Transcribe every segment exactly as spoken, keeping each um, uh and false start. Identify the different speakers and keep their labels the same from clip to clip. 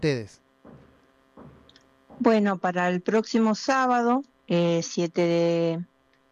Speaker 1: ustedes?
Speaker 2: Bueno, para el próximo sábado, eh, siete de...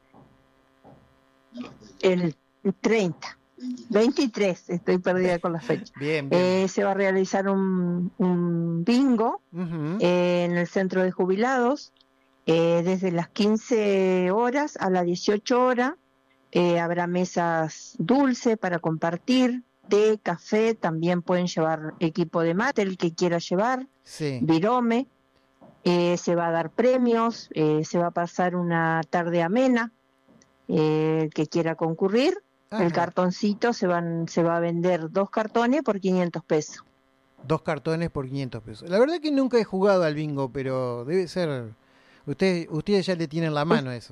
Speaker 2: el treinta, veintitrés, estoy perdida con la fecha.
Speaker 1: Bien, bien.
Speaker 2: Eh, se va a realizar un, un bingo
Speaker 1: Uh-huh.
Speaker 2: eh, en el centro de jubilados, eh, desde las quince horas a las dieciocho horas. Eh, habrá mesas dulce para compartir, té, café, también pueden llevar equipo de mate, el que quiera llevar,
Speaker 1: Sí.
Speaker 2: virome, eh, se va a dar premios, eh, se va a pasar una tarde amena, eh, el que quiera concurrir.
Speaker 1: Ajá.
Speaker 2: El cartoncito se van se va a vender dos cartones por quinientos pesos.
Speaker 1: Dos cartones por quinientos pesos. La verdad que nunca he jugado al bingo, pero debe ser... Ustedes, ustedes ya le tienen la mano a eso.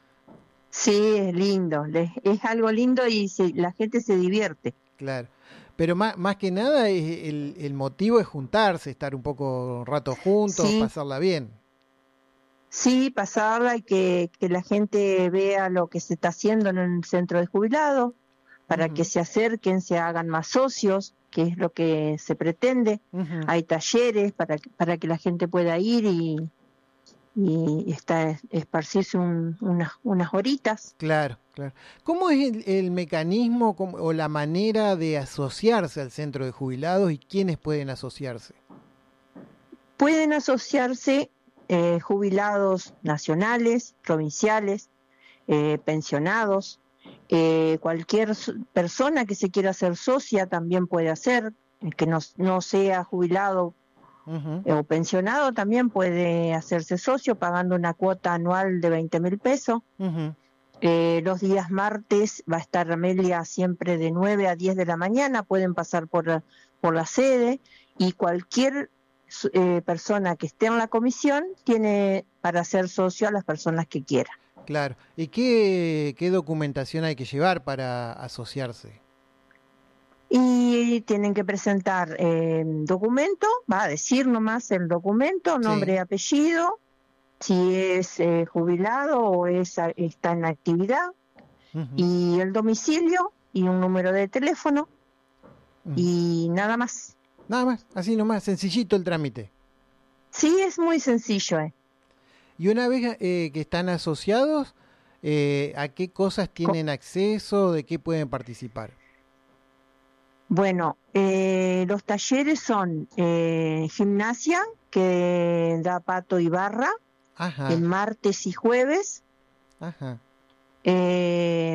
Speaker 2: Sí, es lindo, le- es algo lindo y se, la gente se divierte.
Speaker 1: Claro. Pero más, más que nada es el, el motivo es juntarse, estar un poco un rato juntos,
Speaker 2: Sí,
Speaker 1: pasarla bien.
Speaker 2: sí, pasarla y que, que la gente vea lo que se está haciendo en el centro de jubilados, para que
Speaker 1: Uh-huh.
Speaker 2: se acerquen, se hagan más socios, que es lo que se pretende.
Speaker 1: Uh-huh.
Speaker 2: Hay talleres para, que- para que la gente pueda ir y, y está, esparcirse un- unas, unas horitas.
Speaker 1: Claro, claro. ¿Cómo es el, el mecanismo cómo- o la manera de asociarse al centro de jubilados y quiénes pueden asociarse?
Speaker 2: Pueden asociarse eh, jubilados nacionales, provinciales, eh, pensionados, eh, cualquier so- persona que se quiera hacer socia también puede hacer, el que no, no sea jubilado
Speaker 1: Uh-huh.
Speaker 2: eh, o pensionado también puede hacerse socio pagando una cuota anual de veinte mil pesos.
Speaker 1: Uh-huh.
Speaker 2: Eh, los días martes va a estar Amelia siempre de nueve a diez de la mañana, pueden pasar por, por la sede y cualquier eh, persona que esté en la comisión tiene para ser socio a las personas que quiera.
Speaker 1: Claro. ¿Y qué, qué documentación hay que llevar para asociarse?
Speaker 2: Y tienen que presentar eh, documento, va a decir nomás el documento, nombre y
Speaker 1: Sí.
Speaker 2: apellido, si es eh, jubilado o es, está en actividad,
Speaker 1: Uh-huh.
Speaker 2: y el domicilio y un número de teléfono
Speaker 1: Uh-huh.
Speaker 2: y nada más.
Speaker 1: Nada más, así nomás, sencillito el trámite.
Speaker 2: Sí, es muy sencillo. Eh.
Speaker 1: Y una vez eh, que están asociados, eh, ¿a qué cosas tienen acceso? ¿De qué pueden participar?
Speaker 2: Bueno, eh, los talleres son eh, gimnasia, que da Pato Ibarra,
Speaker 1: Ajá,
Speaker 2: en martes y jueves.
Speaker 1: ajá.
Speaker 2: Eh,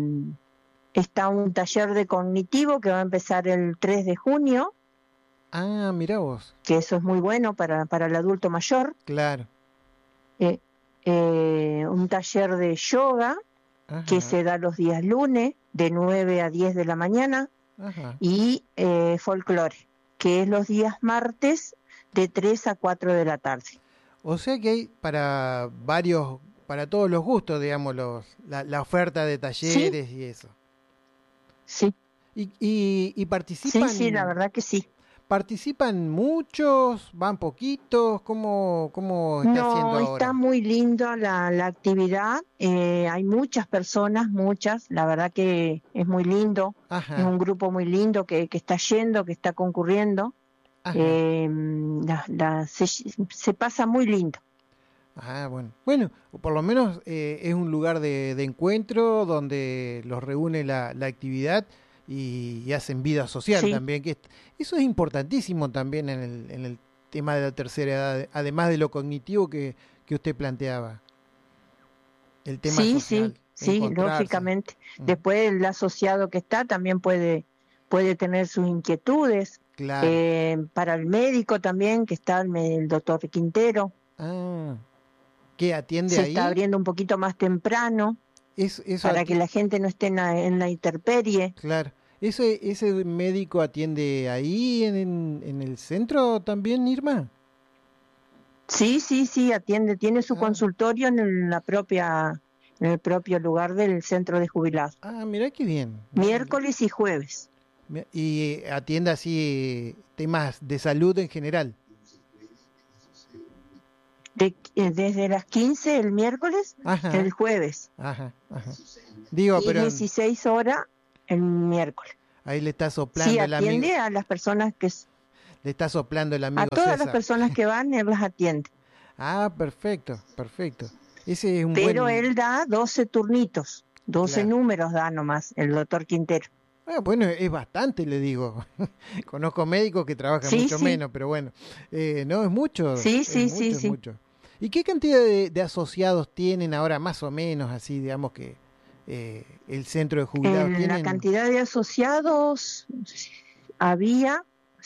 Speaker 2: está un taller de cognitivo que va a empezar el tres de junio,
Speaker 1: Ah, mirá vos.
Speaker 2: que eso es muy bueno para, para el adulto mayor.
Speaker 1: Claro.
Speaker 2: Eh, eh, un taller de yoga que
Speaker 1: Ajá,
Speaker 2: se da los días lunes de nueve a diez de la mañana
Speaker 1: ajá.
Speaker 2: y eh, folclore, que es los días martes de tres a cuatro de la tarde.
Speaker 1: O sea que hay para varios, para todos los gustos, digamos, los, la, la oferta de
Speaker 2: Sí,
Speaker 1: talleres y eso.
Speaker 2: sí,
Speaker 1: Y, y, y
Speaker 2: sí, sí, la
Speaker 1: participan,
Speaker 2: verdad que sí.
Speaker 1: participan muchos, van poquitos, ¿cómo, cómo está haciendo
Speaker 2: No, está
Speaker 1: ahora?
Speaker 2: muy lindo la, la actividad, eh, hay muchas personas, muchas, la verdad que es muy lindo, es
Speaker 1: Ajá,
Speaker 2: un grupo muy lindo que, que está yendo, que está concurriendo,
Speaker 1: ajá.
Speaker 2: eh, la, la, se, se pasa muy lindo.
Speaker 1: Ah, bueno. Bueno, por lo menos eh, es un lugar de, de encuentro donde los reúne la, la actividad y, y hacen vida social
Speaker 2: Sí,
Speaker 1: también, que es- eso es importantísimo también en el, en el tema de la tercera edad, además de lo cognitivo que, que usted planteaba, el tema
Speaker 2: sí,
Speaker 1: social,
Speaker 2: sí, sí,
Speaker 1: encontrarse.
Speaker 2: lógicamente.
Speaker 1: Ujú.
Speaker 2: Después el asociado que está también puede, puede tener sus inquietudes.
Speaker 1: Claro.
Speaker 2: Eh, para el médico también, que está el, me- el doctor Quintero,
Speaker 1: Ah, ¿qué atiende
Speaker 2: se está
Speaker 1: ahí?
Speaker 2: abriendo un poquito más temprano
Speaker 1: Es, eso
Speaker 2: para que
Speaker 1: ati-
Speaker 2: la gente no esté en la, en la intemperie.
Speaker 1: claro. ¿Ese, ese médico atiende ahí en, en en el centro también, Irma?
Speaker 2: Sí, sí, sí, atiende, tiene su
Speaker 1: Ah,
Speaker 2: consultorio en el- la propia, en el propio lugar del centro de jubilados,
Speaker 1: ah, mira qué bien. Mira, mira.
Speaker 2: miércoles y jueves,
Speaker 1: Mira, y eh, atiende así eh, temas de salud en general.
Speaker 2: de, eh, desde las quince el miércoles, el
Speaker 1: Ajá,
Speaker 2: jueves,
Speaker 1: ajá, ajá. Digo,
Speaker 2: y
Speaker 1: pero en-
Speaker 2: dieciséis horas el miércoles.
Speaker 1: ahí le está
Speaker 2: Sí,
Speaker 1: soplando el amigo,
Speaker 2: atiende a las personas que... s-
Speaker 1: le está soplando el amigo
Speaker 2: A todas
Speaker 1: César.
Speaker 2: las personas que van, él las atiende.
Speaker 1: Ah, perfecto, perfecto. Ese es un
Speaker 2: Pero
Speaker 1: buen...
Speaker 2: él da doce turnitos, doce
Speaker 1: Claro.
Speaker 2: números da nomás el doctor Quintero.
Speaker 1: Ah, bueno, es bastante, le digo. Conozco médicos que trabajan
Speaker 2: Sí,
Speaker 1: mucho
Speaker 2: sí,
Speaker 1: menos, pero bueno, eh, no, es mucho,
Speaker 2: sí,
Speaker 1: es
Speaker 2: sí, sí,
Speaker 1: mucho, es
Speaker 2: sí.
Speaker 1: mucho. ¿Y qué cantidad de, de asociados tienen ahora, más o menos, así, digamos que eh, el centro de jubilados
Speaker 2: En la
Speaker 1: tienen?
Speaker 2: cantidad de asociados había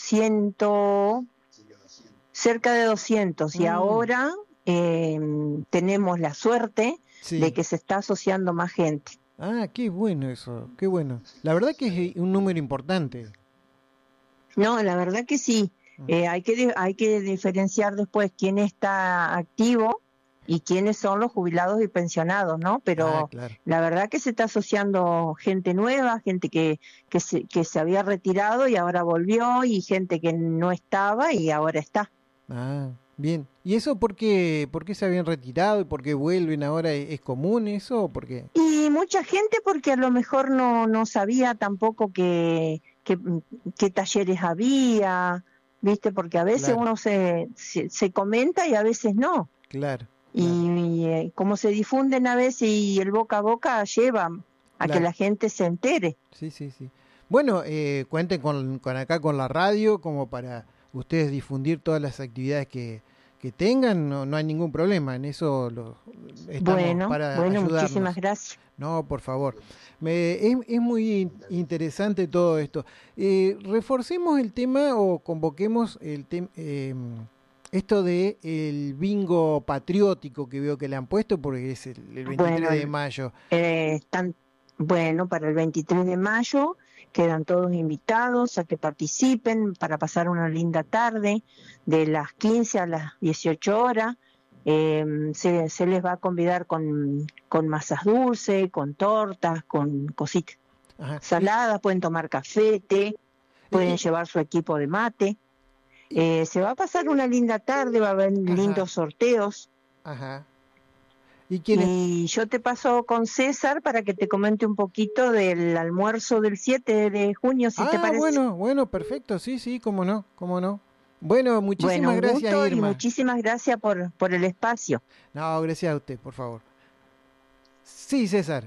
Speaker 2: ciento, cerca de doscientos y
Speaker 1: Mm,
Speaker 2: ahora eh, tenemos la suerte de
Speaker 1: sí.
Speaker 2: que se está asociando más gente.
Speaker 1: Ah, qué bueno eso, qué bueno. La verdad que es un número importante.
Speaker 2: No, la verdad que sí.
Speaker 1: Mm.
Speaker 2: Eh, hay que di- hay que diferenciar después quién está activo y quiénes son los jubilados y pensionados, ¿no?
Speaker 1: Ah,
Speaker 2: Pero
Speaker 1: claro,
Speaker 2: la verdad que se está asociando gente nueva, gente que que se que se había retirado y ahora volvió, y gente que no estaba y ahora está.
Speaker 1: ah, bien. ¿Y eso por qué, por qué se habían retirado y por qué vuelven ahora? ¿Es, es común eso o por qué?
Speaker 2: Y mucha gente porque a lo mejor no no sabía tampoco que que qué talleres había, ¿viste? Porque a veces
Speaker 1: Claro,
Speaker 2: uno se se, se comenta y a veces no.
Speaker 1: claro,
Speaker 2: Y,
Speaker 1: claro,
Speaker 2: y, eh, como se difunden a veces y el boca a boca lleva a que
Speaker 1: claro.
Speaker 2: la gente se entere.
Speaker 1: Sí, sí, sí. Bueno, eh, cuenten con, con acá con la radio como para ustedes difundir todas las actividades que, que tengan, no, no hay ningún problema, en eso lo, estamos
Speaker 2: Bueno,
Speaker 1: para
Speaker 2: bueno, muchísimas
Speaker 1: ayudarnos.
Speaker 2: gracias.
Speaker 1: No, por favor. Me, es, es muy in- interesante todo esto. Eh, reforcemos el tema o convoquemos el tem- eh, esto de el bingo patriótico que veo que le han puesto porque es el, el veintitrés
Speaker 2: Bueno,
Speaker 1: de mayo.
Speaker 2: eh, están, bueno, para el veintitrés de mayo quedan todos invitados a que participen para pasar una linda tarde de las quince a las dieciocho horas. Eh, se, se les va a convidar con, con masas dulces, con tortas, con cositas
Speaker 1: Ajá. Y,
Speaker 2: saladas, pueden tomar café, té,
Speaker 1: y-
Speaker 2: pueden
Speaker 1: y-
Speaker 2: llevar su equipo de mate.
Speaker 1: y-
Speaker 2: Eh, se va a pasar una linda tarde, va a haber
Speaker 1: ajá,
Speaker 2: lindos sorteos.
Speaker 1: ajá. ¿Y quiénes?
Speaker 2: Y yo te paso con César para que te comente un poquito del almuerzo del siete de junio, si te
Speaker 1: Ah,
Speaker 2: parece.
Speaker 1: bueno, bueno, perfecto. Sí, sí, cómo no, cómo no. Bueno,
Speaker 2: Bueno,
Speaker 1: muchísimas
Speaker 2: un
Speaker 1: gracias,
Speaker 2: gusto y
Speaker 1: Irma.
Speaker 2: muchísimas gracias por, por el espacio.
Speaker 1: No, gracias a usted, por favor. Sí, César.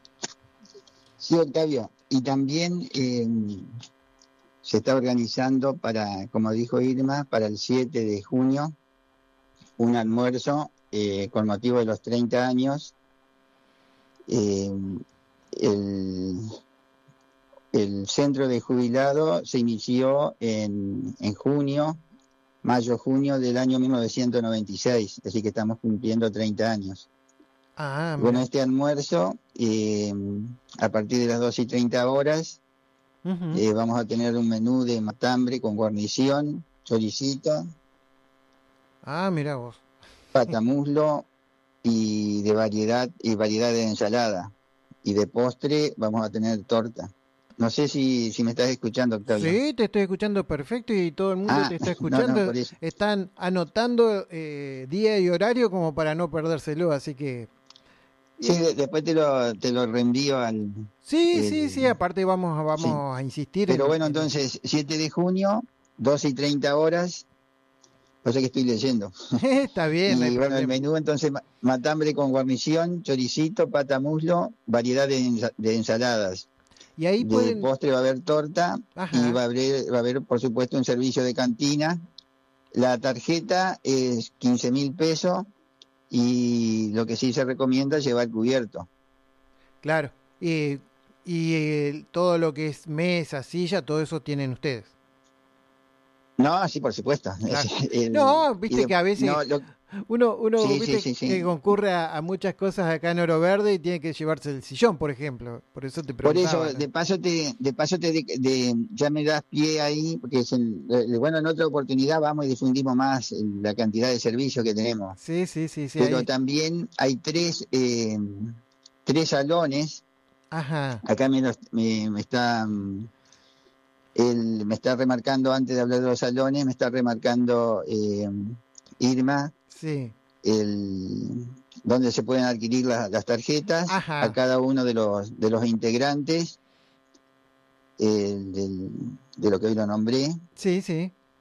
Speaker 3: Sí, Octavio. Y también eh, se está organizando para, como dijo Irma, para el siete de junio, un almuerzo eh, con motivo de los treinta años. Eh, el, el centro de jubilado se inició en, en junio, mayo-junio del año mil novecientos noventa y seis, así que estamos cumpliendo treinta años.
Speaker 1: Ah,
Speaker 3: Bueno,
Speaker 1: mira.
Speaker 3: este almuerzo, eh, a partir de las doce y treinta horas,
Speaker 1: Ujú.
Speaker 3: eh, vamos a tener un menú de matambre con guarnición, choricito,
Speaker 1: Ah, mira vos.
Speaker 3: patamuslo y de variedad y variedad de ensalada. Y de postre vamos a tener torta. No sé si, si me estás escuchando, Octavio.
Speaker 1: Sí, te estoy escuchando perfecto y todo el mundo
Speaker 3: Ah,
Speaker 1: te está
Speaker 3: no, no,
Speaker 1: escuchando.
Speaker 3: por eso.
Speaker 1: Están anotando eh, día y horario como para no perdérselo, así que...
Speaker 3: Sí,
Speaker 1: eh,
Speaker 3: de- después te lo, te lo reenvío al...
Speaker 1: sí, sí, sí,
Speaker 3: el-
Speaker 1: aparte vamos,
Speaker 3: sí.
Speaker 1: vamos a insistir
Speaker 3: Pero
Speaker 1: en...
Speaker 3: bueno,
Speaker 1: en-
Speaker 3: entonces, siete de junio, doce y treinta horas, o sea que estoy leyendo.
Speaker 1: Está bien, no hay
Speaker 3: Y bueno, el
Speaker 1: problema.
Speaker 3: menú entonces, ma- matambre con guarnición, choricito, patamuslo, variedad de, ensa- de ensaladas.
Speaker 1: Y ahí
Speaker 3: De
Speaker 1: pueden...
Speaker 3: postre va a haber torta y
Speaker 1: Ajá,
Speaker 3: va a haber, va a haber, por supuesto, un servicio de cantina. La tarjeta es quince mil pesos y lo que sí se recomienda es llevar cubierto.
Speaker 1: claro. Y, y eh, todo lo que es mesa, silla, todo eso tienen ustedes.
Speaker 3: No, sí, por supuesto.
Speaker 1: Claro.
Speaker 3: El-
Speaker 1: No,
Speaker 3: y
Speaker 1: viste
Speaker 3: de-
Speaker 1: que a veces
Speaker 3: no, lo-
Speaker 1: uno, uno
Speaker 3: sí, sí,
Speaker 1: viste
Speaker 3: sí,
Speaker 1: que
Speaker 3: sí.
Speaker 1: concurre a, a muchas cosas acá en Oro Verde y tiene que llevarse el sillón, por ejemplo. Por eso te
Speaker 3: Por
Speaker 1: preguntaba,
Speaker 3: eso,
Speaker 1: ¿no?
Speaker 3: de paso te, de paso te, de, de- ya me das pie ahí, porque es el- eh, bueno, en otra oportunidad vamos y difundimos más eh, la cantidad de servicios que tenemos.
Speaker 1: Sí, sí, sí, sí,
Speaker 3: Pero
Speaker 1: ahí.
Speaker 3: también hay tres, eh, tres salones.
Speaker 1: Ajá,
Speaker 3: Acá me, los- me, me está, mm, él me está remarcando, antes de hablar de los salones, me está remarcando eh, Irma,
Speaker 1: sí,
Speaker 3: el, donde se pueden adquirir la- las tarjetas a
Speaker 1: ajá,
Speaker 3: cada uno de los, de los integrantes, el del- de lo que hoy lo nombré.
Speaker 1: sí, sí.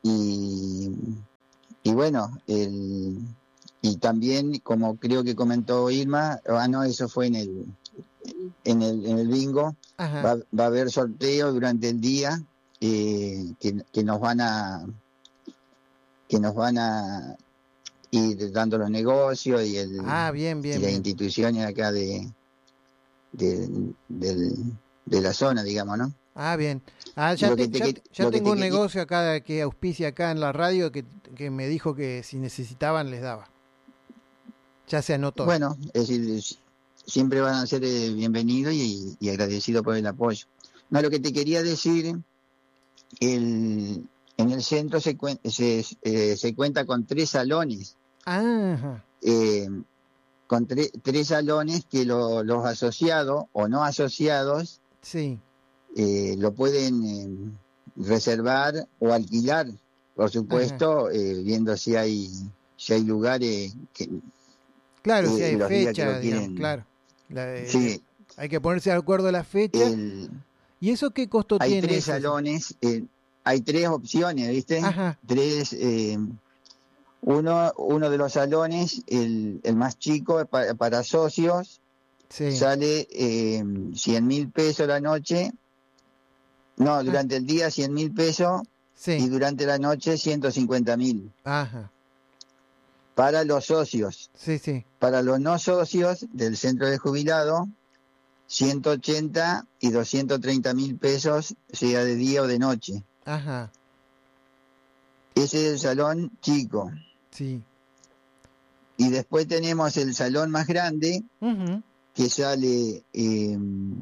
Speaker 3: y, y bueno, el, y también, como creo que comentó Irma, ah, no, eso fue en el, en el, en el bingo, va, va a haber sorteo durante el día, eh, que, que nos van a que nos van a ir dando los negocios y, el,
Speaker 1: ah, bien, bien,
Speaker 3: y las
Speaker 1: bien.
Speaker 3: instituciones acá de, de, de, de la zona, digamos, ¿no?
Speaker 1: Ah, bien. Ah, ya, te,
Speaker 3: te,
Speaker 1: ya, ya tengo un
Speaker 3: te...
Speaker 1: negocio acá que auspicia acá en la radio que, que me dijo que si necesitaban les daba. Ya se anotó.
Speaker 3: Bueno, es decir, siempre van a ser eh, bienvenidos y, y agradecidos por el apoyo. No, lo que te quería decir, el, en el centro se, se, eh, se cuenta con tres salones.
Speaker 1: Ajá.
Speaker 3: Eh, con tre, tres salones que lo, los asociados o no asociados
Speaker 1: sí.
Speaker 3: eh, lo pueden eh, reservar o alquilar, por supuesto, eh, viendo si hay si hay lugares que
Speaker 1: claro,
Speaker 3: eh,
Speaker 1: si hay
Speaker 3: los
Speaker 1: fecha,
Speaker 3: días que lo
Speaker 1: digamos,
Speaker 3: quieren.
Speaker 1: claro. La, el,
Speaker 3: sí.
Speaker 1: Hay que ponerse de acuerdo a la fecha.
Speaker 3: El,
Speaker 1: ¿Y eso qué costo
Speaker 3: hay
Speaker 1: tiene?
Speaker 3: Hay tres
Speaker 1: ese?
Speaker 3: salones, eh, hay tres opciones, ¿viste?
Speaker 1: Ajá.
Speaker 3: Tres, eh, uno, uno de los salones, el, el más chico para, para socios, sí. sale eh, cien mil pesos la noche. No, durante ah. el día cien mil pesos sí. y durante la noche ciento cincuenta mil.
Speaker 1: Ajá.
Speaker 3: Para los socios.
Speaker 1: Sí, sí.
Speaker 3: Para los no socios del centro de jubilado, ciento ochenta y doscientos treinta mil pesos, sea de día o de noche.
Speaker 1: Ajá.
Speaker 3: Ese es el salón chico.
Speaker 1: Sí.
Speaker 3: Y después tenemos el salón más grande,
Speaker 1: uh-huh.
Speaker 3: que sale eh,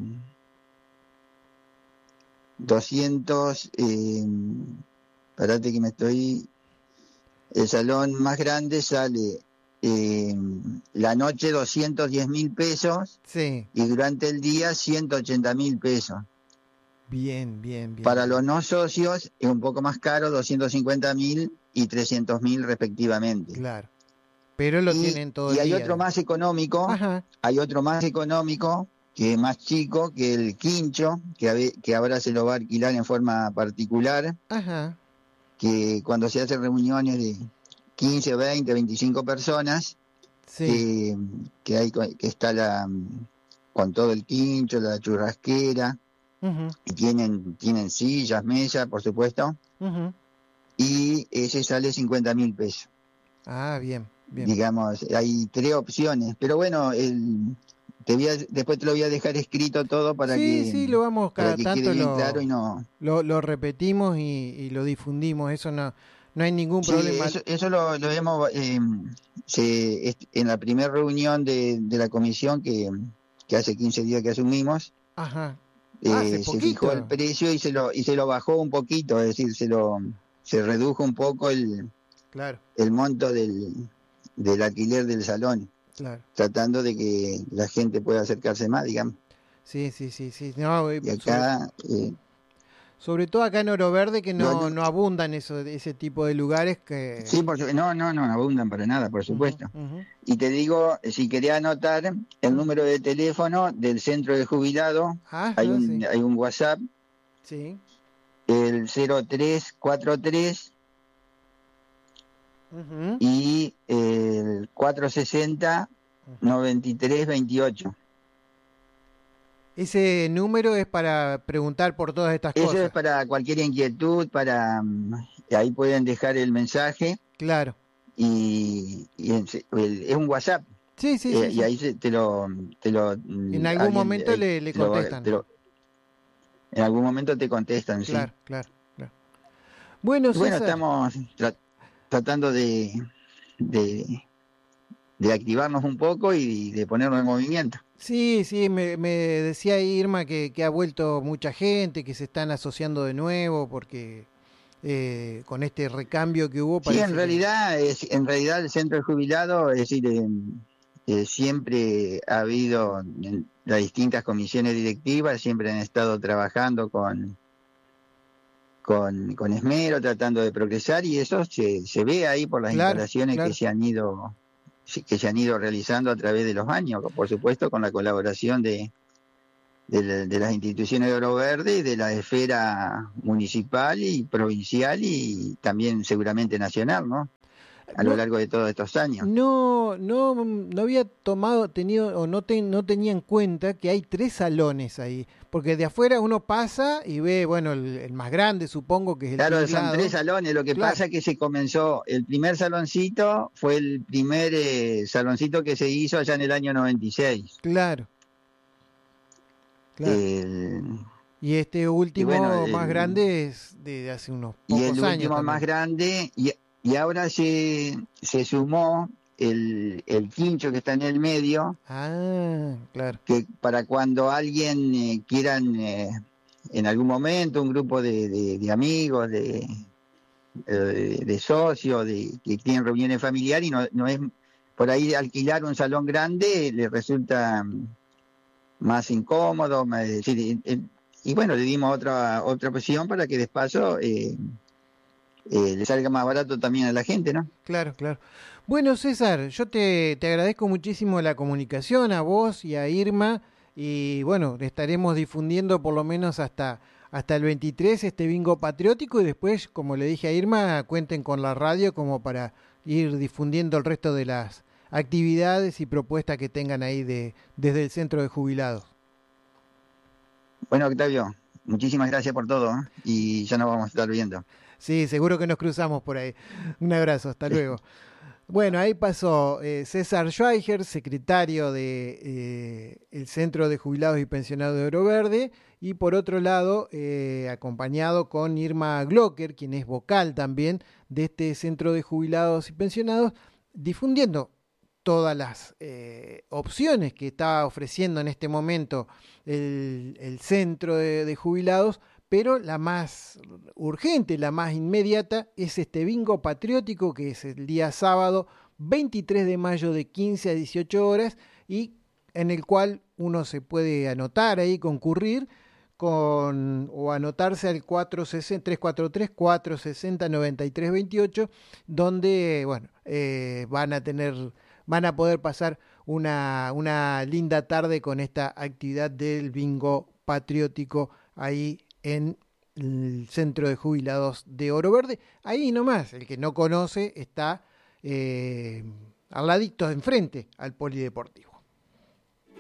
Speaker 3: doscientos, eh, parate que me estoy, el salón más grande sale eh, la noche doscientos diez mil pesos
Speaker 1: sí.
Speaker 3: y durante el día ciento ochenta mil pesos.
Speaker 1: Bien, bien, bien.
Speaker 3: Para
Speaker 1: bien.
Speaker 3: los no socios es un poco más caro, doscientos cincuenta mil y trescientos mil respectivamente.
Speaker 1: Claro. Pero lo
Speaker 3: y,
Speaker 1: tienen todo
Speaker 3: y
Speaker 1: el
Speaker 3: hay
Speaker 1: día.
Speaker 3: otro más económico,
Speaker 1: Ajá.
Speaker 3: hay otro más económico que es más chico, que el quincho, que, que ahora se lo va a alquilar en forma particular.
Speaker 1: Ajá.
Speaker 3: Que cuando se hacen reuniones de quince, veinte, veinticinco personas,
Speaker 1: sí.
Speaker 3: que, que, hay, que está la con todo el quincho, la churrasquera,
Speaker 1: uh-huh.
Speaker 3: y tienen, tienen sillas, mesas, por supuesto,
Speaker 1: uh-huh.
Speaker 3: y ese sale cincuenta mil pesos.
Speaker 1: Ah, bien, bien.
Speaker 3: Digamos, hay tres opciones, pero bueno, el, te voy a, después te lo voy a dejar escrito todo para
Speaker 1: sí,
Speaker 3: que,
Speaker 1: sí, lo vamos cada
Speaker 3: para que
Speaker 1: tanto
Speaker 3: quede bien
Speaker 1: lo,
Speaker 3: claro y no...
Speaker 1: Lo, lo repetimos y, y lo difundimos, eso no, no hay ningún
Speaker 3: sí,
Speaker 1: problema.
Speaker 3: Eso, eso lo, lo hemos, eh, se, en la primera reunión de, de la comisión que, que hace quince días que asumimos,
Speaker 1: Ajá.
Speaker 3: Eh,
Speaker 1: hace
Speaker 3: se fijó el precio y se lo y se lo bajó un poquito, es decir, se lo se redujo un poco el
Speaker 1: claro.
Speaker 3: el monto del, del alquiler del salón,
Speaker 1: claro.
Speaker 3: tratando de que la gente pueda acercarse más, digamos.
Speaker 1: Sí, sí, sí, sí. No,
Speaker 3: y acá
Speaker 1: sobre,
Speaker 3: eh,
Speaker 1: sobre todo acá en Oro Verde que no,
Speaker 3: no,
Speaker 1: no abundan eso, ese tipo de lugares que...
Speaker 3: Sí, por, no, no, no abundan para nada, por supuesto.
Speaker 1: Uh-huh, uh-huh.
Speaker 3: Y te digo, si quería anotar el uh-huh. número de teléfono del centro de jubilado,
Speaker 1: ah,
Speaker 3: hay,
Speaker 1: no,
Speaker 3: un,
Speaker 1: sí.
Speaker 3: hay un WhatsApp,
Speaker 1: sí.
Speaker 3: el cero tres cuatro tres
Speaker 1: uh-huh.
Speaker 3: y el cuatrocientos sesenta, noventa y tres veintiocho.
Speaker 1: Ese número es para preguntar por todas estas
Speaker 3: Eso
Speaker 1: cosas.
Speaker 3: Eso es para cualquier inquietud, para ahí pueden dejar el mensaje.
Speaker 1: Claro.
Speaker 3: Y, y el, el, es un WhatsApp.
Speaker 1: Sí, sí,
Speaker 3: eh,
Speaker 1: sí.
Speaker 3: Y
Speaker 1: sí.
Speaker 3: ahí se, te lo... Te lo
Speaker 1: en algún alguien, momento le, le contestan.
Speaker 3: Te lo, en algún momento te contestan,
Speaker 1: claro,
Speaker 3: sí.
Speaker 1: Claro, claro. Bueno,
Speaker 3: bueno
Speaker 1: César.
Speaker 3: estamos tra tratando de, de, de activarnos un poco y de ponernos en movimiento.
Speaker 1: Sí, sí, me, me decía Irma que, que ha vuelto mucha gente, que se están asociando de nuevo porque eh, con este recambio que hubo.
Speaker 3: Sí, en realidad, que... es, en realidad el centro de jubilado, es decir, eh, eh, siempre ha habido en las distintas comisiones directivas, siempre han estado trabajando con, con, con esmero, tratando de progresar y eso se, se ve ahí por las
Speaker 1: claro,
Speaker 3: instalaciones
Speaker 1: claro.
Speaker 3: que se han ido que se han ido realizando a través de los años, por supuesto con la colaboración de, de, la, de las instituciones de Oro Verde y de la esfera municipal y provincial y también seguramente nacional, ¿no? A
Speaker 1: No,
Speaker 3: lo largo de todos estos años.
Speaker 1: no, no, no había tomado, tenido, o no, te, no tenía en cuenta que hay tres salones ahí, porque de afuera uno pasa y ve, bueno, el, el más grande supongo que es el
Speaker 3: Claro, son
Speaker 1: tinglado.
Speaker 3: tres salones. Lo que
Speaker 1: Claro.
Speaker 3: pasa es que se comenzó, el primer saloncito fue el primer eh, saloncito que se hizo allá en el año noventa y seis.
Speaker 1: Claro, claro.
Speaker 3: El,
Speaker 1: Y este último
Speaker 3: y bueno,
Speaker 1: más
Speaker 3: el,
Speaker 1: grande es de, de hace unos
Speaker 3: y
Speaker 1: pocos
Speaker 3: el
Speaker 1: años
Speaker 3: último
Speaker 1: también.
Speaker 3: más grande, y, y ahora se, se sumó el, el quincho que está en el medio,
Speaker 1: Ah, claro.
Speaker 3: que para cuando alguien eh, quieran eh, en algún momento, un grupo de, de, de amigos, de, de, de socios, de, que tienen reuniones familiares y no, no es por ahí alquilar un salón grande le resulta más incómodo, más, es decir, eh, y bueno, le dimos otra otra opción para que despacio eh, eh, le salga más barato también a la gente, ¿no?
Speaker 1: Claro, claro. Bueno, César, yo te, te agradezco muchísimo la comunicación a vos y a Irma y bueno, estaremos difundiendo por lo menos hasta, hasta el veintitrés este bingo patriótico y después, como le dije a Irma, cuenten con la radio como para ir difundiendo el resto de las actividades y propuestas que tengan ahí de, desde el centro de jubilados.
Speaker 3: Bueno, Octavio, muchísimas gracias por todo, ¿eh? Y ya nos vamos a estar viendo.
Speaker 1: Sí, seguro que nos cruzamos por ahí. Un abrazo, hasta luego. Bueno, ahí pasó eh, César Schweiger, secretario de eh, el Centro de Jubilados y Pensionados de Oro Verde, y por otro lado, eh, acompañado con Irma Glocker, quien es vocal también de este Centro de Jubilados y Pensionados, difundiendo todas las eh, opciones que está ofreciendo en este momento el, el Centro de, de Jubilados, pero la más urgente, la más inmediata, es este bingo patriótico que es el día sábado veintitrés de mayo de quince a dieciocho horas y en el cual uno se puede anotar ahí, concurrir con, o anotarse al cuatro sesenta, tres cuatro tres, cuatro sesenta, noventa y tres veintiocho, donde bueno, eh, van a tener, van a poder pasar una, una linda tarde con esta actividad del bingo patriótico ahí en el Centro de Jubilados de Oro Verde. Ahí nomás, el que no conoce está eh, al ladito, enfrente al Polideportivo.